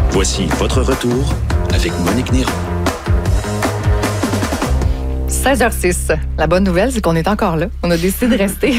Voici votre retour avec Monique Néron. 16h06. La bonne nouvelle, c'est qu'on est encore là. On a décidé de rester.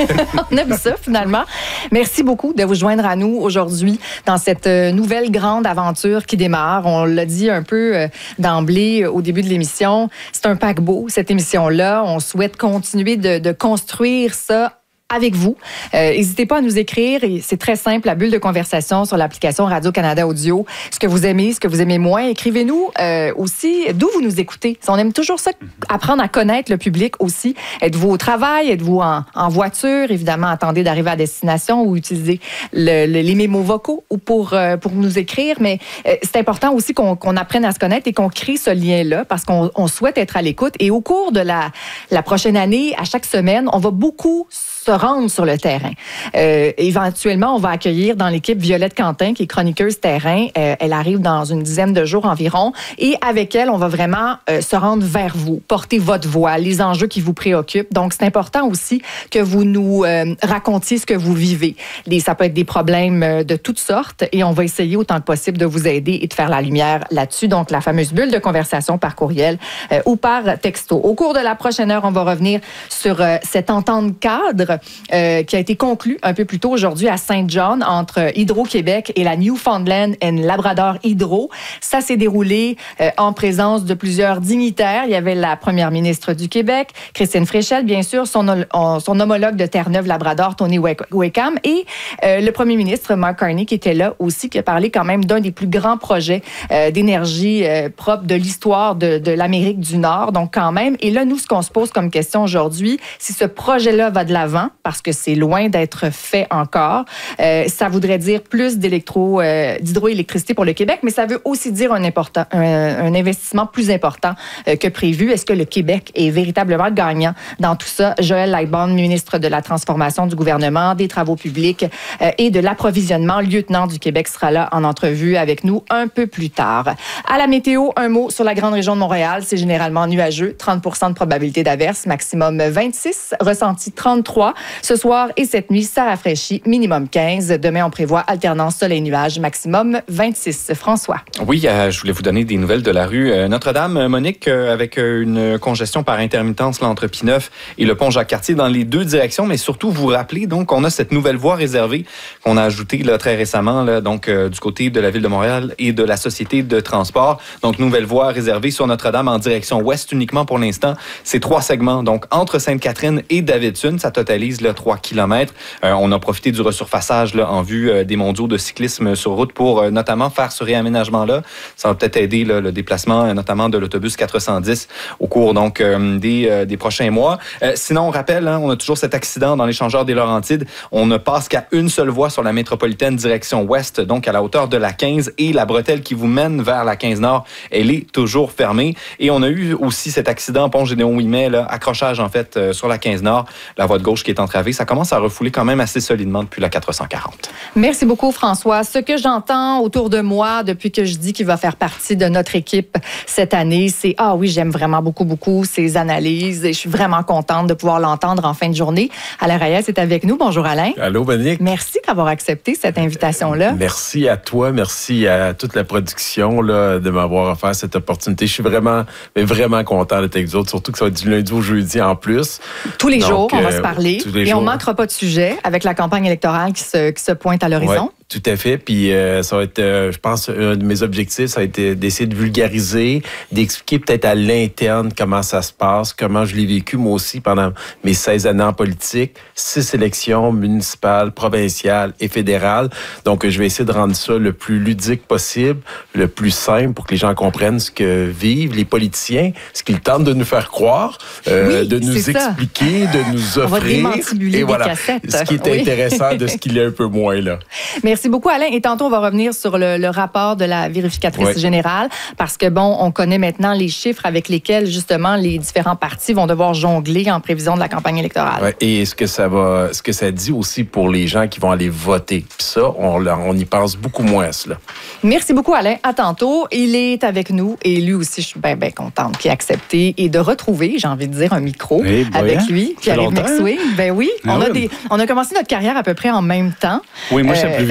On aime ça, finalement. Merci beaucoup de vous joindre à nous aujourd'hui dans cette nouvelle grande aventure qui démarre. On l'a dit un peu d'emblée au début de l'émission. C'est un paquebot, cette émission-là. On souhaite continuer de construire ça avec vous. N'hésitez pas à nous écrire. C'est très simple, la bulle de conversation sur l'application Radio-Canada Audio. Ce que vous aimez moins. Écrivez-nous aussi d'où vous nous écoutez. On aime toujours ça, apprendre à connaître le public aussi. Êtes-vous au travail? Êtes-vous en voiture? Évidemment, attendez d'arriver à destination ou utilisez les mémos vocaux ou pour nous écrire. Mais c'est important aussi qu'on apprenne à se connaître et qu'on crée ce lien-là parce qu'on souhaite être à l'écoute. Et au cours de la prochaine année, à chaque semaine, on va beaucoup se rendre sur le terrain. Éventuellement, on va accueillir dans l'équipe Violette Quentin, qui est chroniqueuse terrain. Elle arrive dans une dizaine de jours environ. Et avec elle, on va vraiment se rendre vers vous, porter votre voix, les enjeux qui vous préoccupent. Donc, c'est important aussi que vous nous racontiez ce que vous vivez. Ça peut être des problèmes de toutes sortes et on va essayer autant que possible de vous aider et de faire la lumière là-dessus. Donc, la fameuse bulle de conversation par courriel ou par texto. Au cours de la prochaine heure, on va revenir sur cette entente cadre qui a été conclu un peu plus tôt aujourd'hui à Saint John entre Hydro-Québec et la Newfoundland and Labrador Hydro. Ça s'est déroulé en présence de plusieurs dignitaires. Il y avait la première ministre du Québec, Christine Fréchel, bien sûr, son homologue de Terre-Neuve-Labrador, Tony Wakeham, et le premier ministre, Mark Carney, qui était là aussi, qui a parlé quand même d'un des plus grands projets d'énergie propre de l'histoire de l'Amérique du Nord. Donc, quand même. Et là, nous, ce qu'on se pose comme question aujourd'hui, si ce projet-là va de l'avant, parce que c'est loin d'être fait encore. Ça voudrait dire plus d'hydroélectricité pour le Québec, mais ça veut aussi dire un investissement plus important que prévu. Est-ce que le Québec est véritablement gagnant dans tout ça? Joël Lightbound, ministre de la Transformation du gouvernement, des Travaux publics et de l'approvisionnement, lieutenant du Québec, sera là en entrevue avec nous un peu plus tard. À la météo, un mot sur la grande région de Montréal. C'est généralement nuageux, 30% de probabilité d'averse, maximum 26, ressenti 33. Ce soir et cette nuit, ça rafraîchit, minimum 15. Demain, on prévoit alternance soleil-nuage, maximum 26. François. Oui, je voulais vous donner des nouvelles de la rue Notre-Dame, Monique, avec une congestion par intermittence là, entre P9 et le pont Jacques-Cartier dans les deux directions, mais surtout vous rappelez donc qu'on a cette nouvelle voie réservée qu'on a ajoutée là, très récemment là, donc du côté de la Ville de Montréal et de la Société de transport. Donc, nouvelle voie réservée sur Notre-Dame en direction ouest uniquement pour l'instant. C'est 3 segments, donc entre Sainte-Catherine et Davidson, ça totalise là, 3 km. On a profité du resurfaçage là, en vue des mondiaux de cyclisme sur route pour notamment faire ce réaménagement-là. Ça va peut-être aider là, le déplacement notamment de l'autobus 410 au cours donc des prochains mois. Sinon, on rappelle, on a toujours cet accident dans l'échangeur des Laurentides. On ne passe qu'à une seule voie sur la métropolitaine direction ouest, donc à la hauteur de la 15 et la bretelle qui vous mène vers la 15 Nord, elle est toujours fermée. Et on a eu aussi cet accident pont Gédéon-Ouimet, accrochage en fait sur la 15 Nord, la voie de gauche qui est entravée. Ça commence à refouler quand même assez solidement depuis la 440. Merci beaucoup, François. Ce que j'entends autour de moi depuis que je dis qu'il va faire partie de notre équipe cette année, c'est « Ah oui, j'aime vraiment beaucoup ses analyses et je suis vraiment contente de pouvoir l'entendre en fin de journée. » Alain Reyes est avec nous. Bonjour, Alain. Allô, Monique. Merci d'avoir accepté cette invitation-là. Merci à toi. Merci à toute la production là, de m'avoir offert cette opportunité. Je suis vraiment content d'être avec vous autres, surtout que ça va être du lundi au jeudi en plus. Tous les jours, on va se parler. Et on ne manquera pas de sujet avec la campagne électorale qui se pointe à l'horizon. Ouais. Tout à fait. Puis ça va être, je pense, un de mes objectifs, ça a été d'essayer de vulgariser, d'expliquer peut-être à l'interne comment ça se passe, comment je l'ai vécu moi aussi pendant mes 16 années en politique, 6 élections municipales, provinciales et fédérales. Donc, je vais essayer de rendre ça le plus ludique possible, le plus simple pour que les gens comprennent ce que vivent les politiciens, ce qu'ils tentent de nous faire croire, de nous expliquer, de nous offrir. On va démantibuler des cassettes. Ce qui est intéressant de ce qu'il est un peu moins là. Merci beaucoup, Alain. Et tantôt, on va revenir sur le rapport de la vérificatrice générale parce que, bon, on connaît maintenant les chiffres avec lesquels, justement, les différents partis vont devoir jongler en prévision de la campagne électorale. Ouais, et ce que ça dit aussi pour les gens qui vont aller voter. Puis ça, on y pense beaucoup moins à cela. Merci beaucoup, Alain. À tantôt. Il est avec nous et lui aussi, je suis bien contente qu'il ait accepté et de retrouver, j'ai envie de dire, un micro avec lui. Pierre-Yves McSween. Ben oui, on a commencé notre carrière à peu près en même temps. Oui, moi, c'est plus